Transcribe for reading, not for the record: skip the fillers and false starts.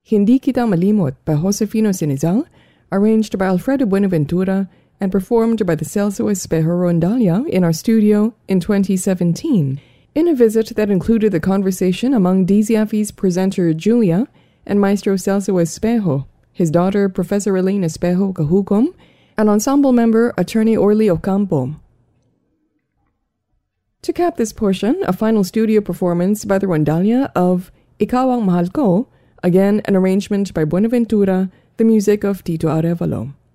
Hindi Kita Malimot by Josefino Sinizal, arranged by Alfredo Buenaventura and performed by the Celso Espejo Rondalia in our studio in 2017, in a visit that included the conversation among DZFE's presenter Julia and Maestro Celso Espejo, his daughter Professor Elaine Espejo Cahucom, and ensemble member Attorney Orly Ocampo. To cap this portion, a final studio performance by the Rondalia of Ikaw Ang Mahal Ko, again an arrangement by Buenaventura, the music of Tito Arevalo.